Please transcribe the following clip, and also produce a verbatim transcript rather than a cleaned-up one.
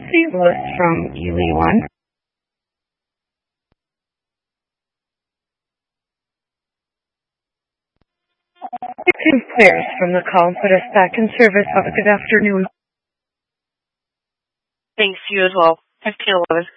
Save list from Ely one. Active players from the call and put us back in service. Have a good afternoon. Thanks, you as well. fifteen eleven.